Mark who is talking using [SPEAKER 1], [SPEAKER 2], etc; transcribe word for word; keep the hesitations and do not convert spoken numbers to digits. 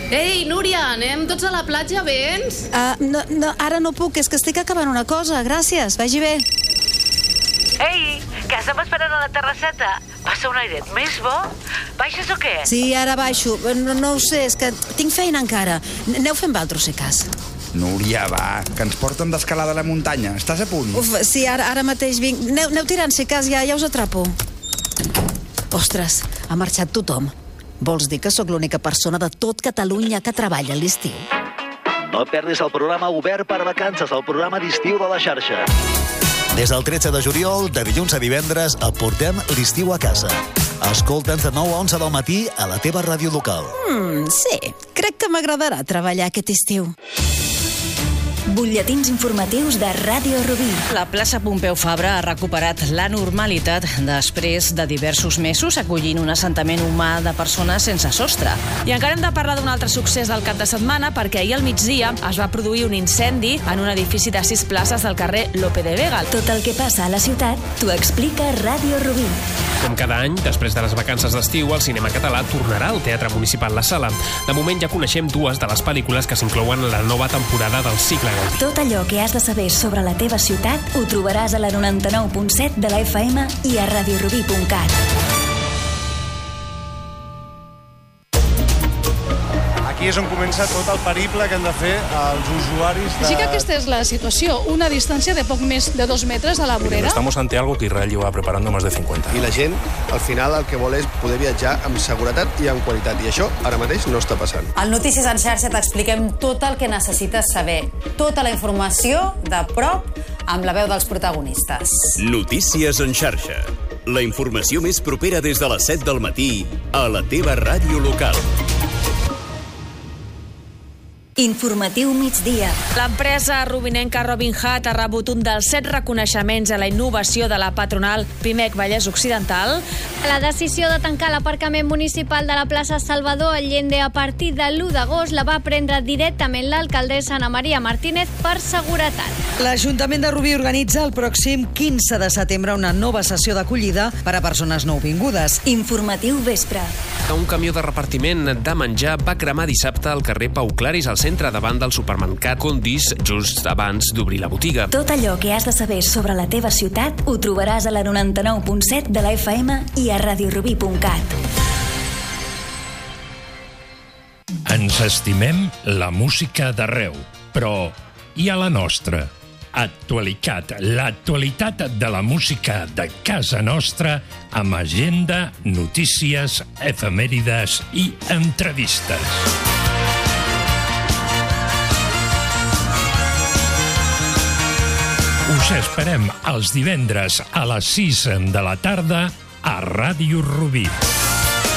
[SPEAKER 1] Ei, Núria, anem tots a la platja, vens?
[SPEAKER 2] Uh, no, no, ara no puc, és que estic acabant una cosa. Gràcies, vagi bé.
[SPEAKER 3] Ei, que estem esperant a la terrasseta. Passa un airet més bo? Baixes o què?
[SPEAKER 2] Sí, ara baixo. No, no ho sé, és que tinc feina encara. Aneu fent valtros, si cas.
[SPEAKER 4] Núria, va, que ens porten d'escalada a la muntanya. Estàs a punt?
[SPEAKER 2] Uf, sí, ara, ara mateix vinc. Aneu, aneu tirant, si cas, ja, ja us atrapo. Ostres, ha marxat tothom. Vols dir que sóc l'única persona de tot Catalunya que treballa a l'estiu?
[SPEAKER 5] No perdis el programa Obert per Vacances, el programa d'estiu de la xarxa. Des del tretze de juliol, de dilluns a divendres, et portem l'estiu a casa. Escolta'ns de nou a onze del matí a la teva ràdio local.
[SPEAKER 2] Mm, sí, crec que m'agradarà treballar aquest estiu.
[SPEAKER 6] Butlletins informatius de Ràdio Rubí.
[SPEAKER 7] La plaça Pompeu Fabra ha recuperat la normalitat després de diversos mesos acollint un assentament humà de persones sense sostre. I encara hem de parlar d'un altre succés del cap de setmana, perquè ahir al migdia es va produir un incendi en un edifici de sis places del carrer Lope de Vega.
[SPEAKER 6] Tot el que passa a la ciutat t'ho explica Ràdio Rubí.
[SPEAKER 8] Com cada any, després de les vacances d'estiu, el cinema català tornarà al Teatre Municipal La Sala. De moment ja coneixem dues de les pel·lícules que s'inclouen a la nova temporada del cicle Gaudí.
[SPEAKER 6] Tot allò que has de saber sobre la teva ciutat ho trobaràs a la noranta-nou punt set de la F M i a radiorubí punt cat.
[SPEAKER 9] Aquí és on comença tot el periple que han de fer els usuaris de...
[SPEAKER 10] Sí que aquesta és la situació, una distància de poc més de dos metres a la vorera.
[SPEAKER 11] Estamos ante algo que Israel lleva preparando más de cincuenta.
[SPEAKER 12] I la gent, al final, el que vol és poder viatjar amb seguretat i amb qualitat. I això, ara mateix, no està passant.
[SPEAKER 13] Al Notícies en xarxa t'expliquem tot el que necessites saber. Tota la informació de prop amb la veu dels protagonistes.
[SPEAKER 14] Notícies en xarxa. La informació més propera des de les set del matí a la teva ràdio local.
[SPEAKER 6] Informatiu migdia.
[SPEAKER 7] L'empresa rubinenca Robin Hood ha rebut un dels set reconeixements a la innovació de la patronal Pimec Vallès Occidental.
[SPEAKER 15] La decisió de tancar l'aparcament municipal de la plaça Salvador Allende a partir de l'u d'agost la va prendre directament l'alcaldessa Ana Maria Martínez per seguretat.
[SPEAKER 16] L'Ajuntament de Rubí organitza el pròxim quinze de setembre una nova sessió d'acollida per a persones nouvingudes.
[SPEAKER 6] Informatiu vespre.
[SPEAKER 8] Un camió de repartiment de menjar va cremar dissabte al carrer Pau Claris, al centre, davant del supermercat Condis, just abans d'obrir la botiga.
[SPEAKER 6] Tot allò que has de saber sobre la teva ciutat ho trobaràs a la noranta-nou punt set de la F M i a radiorubí punt cat.
[SPEAKER 17] Ens estimem la música d'arreu, però i a la nostra? Actualitat, l'actualitat de la música de casa nostra amb agenda, notícies, efemèrides i entrevistes. Us esperem els divendres a les sis de la tarda a Ràdio Rubí.